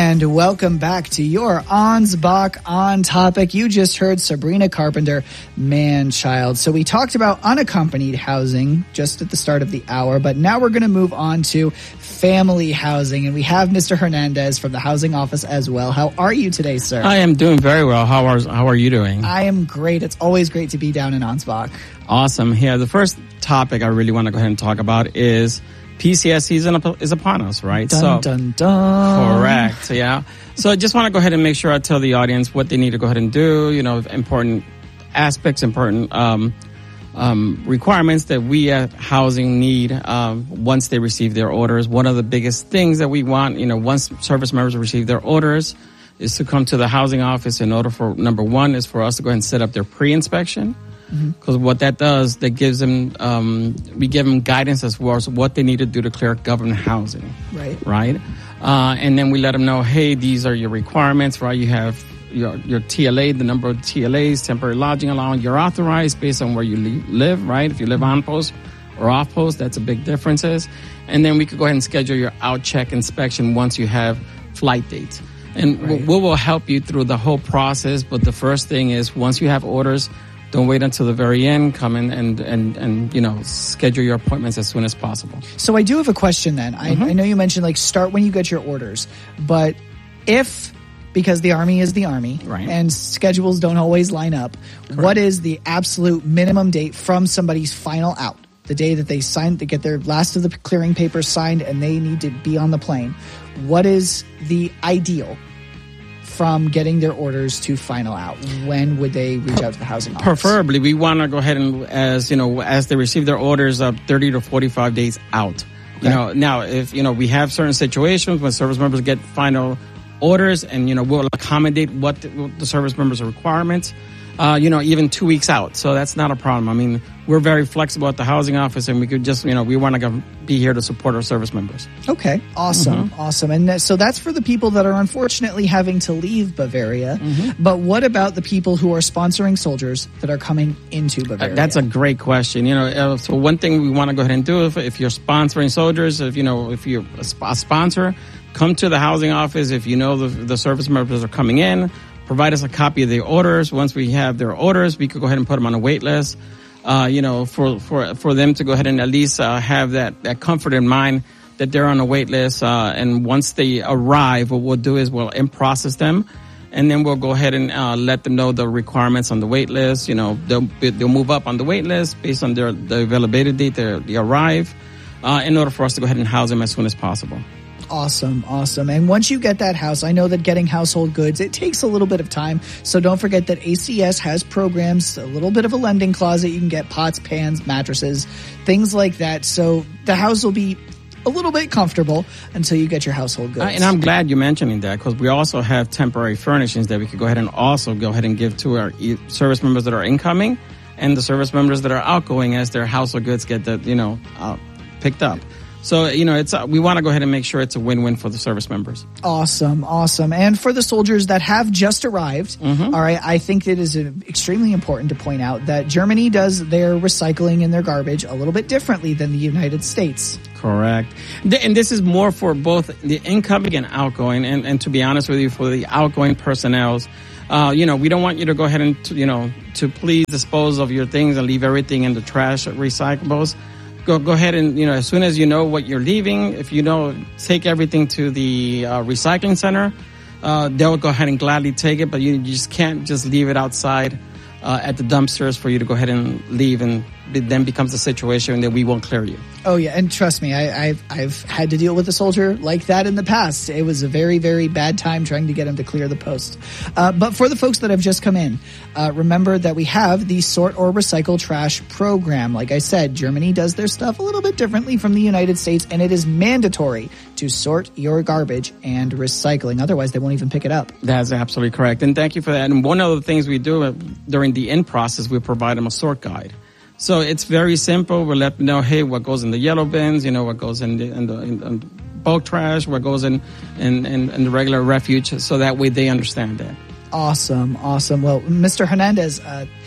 And welcome back to your Ansbach On Topic. You just heard Sabrina Carpenter, man-child. So we talked about unaccompanied housing just at the start of the hour, but now we're going to move on to family housing. And we have Mr. Hernandez from the housing office as well. How are you today, sir? I am doing very well. How are you doing? I am great. It's always great to be down in Ansbach. Awesome. Here, the first topic I really want to go ahead and talk about is PCS season is upon us, right? Dun, dun. Correct, yeah. So I just want to go ahead and make sure I tell the audience what they need to go ahead and do, important aspects, important requirements that we at housing need once they receive their orders. One of the biggest things that we want, once service members receive their orders, is to come to the housing office in order for, number one, is for us to go ahead and set up their pre-inspection. Because what that does, that gives them, we give them guidance as far as what they need to do to clear government housing. Right. And then we let them know, hey, these are your requirements, right? You have your TLA, the number of TLAs, temporary lodging allowance. You're authorized based on where you live, right? If you live on post or off post, that's a big difference. And then we could go ahead and schedule your out-check inspection once you have flight dates. And we will help you through the whole process. But the first thing is, once you have orders, don't wait until the very end. Come in and schedule your appointments as soon as possible. So I do have a question then. I know you mentioned start when you get your orders, but because the Army is the Army, right, and schedules don't always line up, correct, what is the absolute minimum date from somebody's final out? The day that they get their last of the clearing papers signed and they need to be on the plane. What is the ideal from getting their orders to final out? When would they reach out to the housing office? Preferably, we want to go ahead and, as they receive their orders, 30 to 45 days out. Okay. Now, if, we have certain situations when service members get final orders and, we'll accommodate what the service members' requirements, even 2 weeks out. So that's not a problem. I mean, we're very flexible at the housing office, and we could just, we want to be here to support our service members. Okay. Awesome. Awesome. And so that's for the people that are unfortunately having to leave Bavaria. But what about the people who are sponsoring soldiers that are coming into Bavaria? That's a great question. So one thing we want to go ahead and do, if you're sponsoring soldiers, if you're a sponsor, come to the housing office. If the service members are coming in, provide us a copy of their orders. Once we have their orders, we could go ahead and put them on a wait list. For them to go ahead and at least have that comfort in mind that they're on a wait list. And once they arrive, what we'll do is we'll in-process them, and then we'll go ahead and let them know the requirements on the wait list. They'll move up on the wait list based on the availability date they arrive, in order for us to go ahead and house them as soon as possible. Awesome. And once you get that house, I know that getting household goods, it takes a little bit of time. So don't forget that ACS has programs, a little bit of a lending closet. You can get pots, pans, mattresses, things like that. So the house will be a little bit comfortable until you get your household goods. And I'm glad you're mentioning that, because we also have temporary furnishings that we could go ahead and also go ahead and give to our service members that are incoming and the service members that are outgoing as their household goods get picked up. So, we want to go ahead and make sure it's a win-win for the service members. Awesome. And for the soldiers that have just arrived, all right, I think it is extremely important to point out that Germany does their recycling and their garbage a little bit differently than the United States. Correct. And this is more for both the incoming and outgoing. And to be honest with you, for the outgoing personnel, we don't want you to go ahead and, to please dispose of your things and leave everything in the trash recyclables. Go ahead and, as soon as you know what you're leaving, if take everything to the recycling center, they'll go ahead and gladly take it, but you just can't just leave it outside at the dumpsters for you to go ahead and leave, and it then becomes a situation that we won't clear you. Oh yeah, and trust me, I've had to deal with a soldier like that in the past. It was a very, very bad time trying to get him to clear the post. But for the folks that have just come in, remember that we have the Sort or Recycle Trash program. Like I said, Germany does their stuff a little bit differently from the United States, and it is mandatory to sort your garbage and recycling. Otherwise, they won't even pick it up. That's absolutely correct, and thank you for that. And one of the things we do during the end process, we provide them a sort guide. So it's very simple. We'll let them know, hey, what goes in the yellow bins, what goes in the bulk trash, what goes in the regular refuge, so that way they understand that. Awesome. Well, Mr. Hernandez,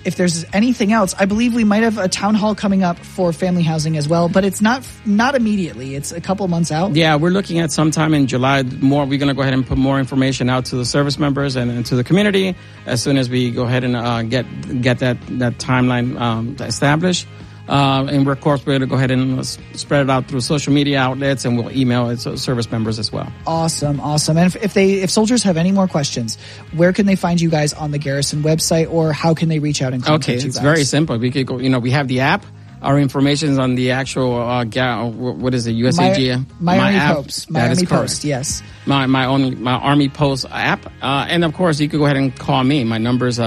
if there's anything else, I believe we might have a town hall coming up for family housing as well, but it's not immediately. It's a couple months out. Yeah, we're looking at sometime in July. We're going to go ahead and put more information out to the service members and to the community as soon as we go ahead and get that timeline established. And of course, we're going to go ahead and spread it out through social media outlets, and we'll email it to service members as well. Awesome. And if soldiers have any more questions, where can they find you guys on the Garrison website, or how can they reach out and contact you guys? Okay, it's very simple. We could go. We have the app. Our information is on the actual what is it? USAG. My Army app. Post. My Army Post. Yes. My Army Post app, and of course you could go ahead and call me. My number is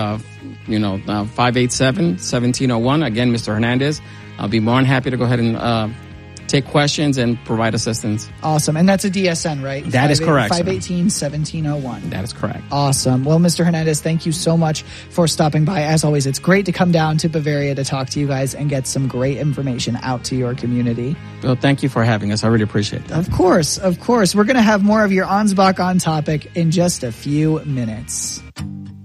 587-1701. Again, Mr. Hernandez. I'll be more than happy to go ahead and take questions and provide assistance. Awesome. And that's a DSN, right? That is correct. 518-1701. That is correct. Awesome. Well, Mr. Hernandez, thank you so much for stopping by. As always, it's great to come down to Bavaria to talk to you guys and get some great information out to your community. Well, thank you for having us. I really appreciate that. Of course. We're going to have more of your Ansbach on topic in just a few minutes.